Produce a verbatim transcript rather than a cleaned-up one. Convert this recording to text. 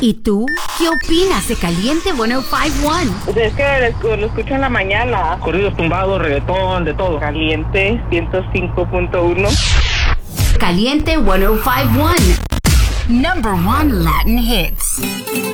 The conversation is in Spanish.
¿Y tú? ¿Qué opinas de Caliente ciento cincuenta y uno? Pues es que lo, lo escucho en la mañana. Corridos tumbados, reggaetón, de todo. Caliente ciento cinco punto uno. Caliente ciento cincuenta y uno. Number one Latin hits.